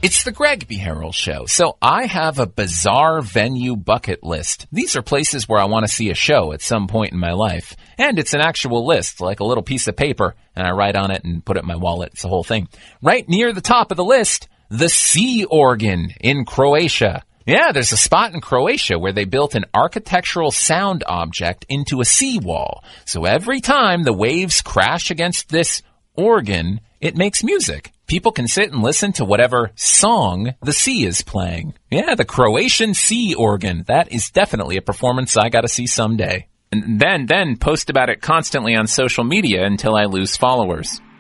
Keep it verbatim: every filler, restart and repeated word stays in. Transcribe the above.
It's the Greg Beharrell Show. So I have a bizarre venue bucket list. These are places where I want to see a show at some point in my life. And it's an actual list, like a little piece of paper, and I write on it and put it in my wallet. It's the whole thing. Right near the top of the list, the Sea Organ in Croatia. Yeah, there's a spot in Croatia where they built an architectural sound object into a seawall. So every time the waves crash against this organ, it makes music. People can sit and listen to whatever song the sea is playing. Yeah, the Croatian Sea Organ. That is definitely a performance I gotta see someday. And then, then post about it constantly on social media until I lose followers.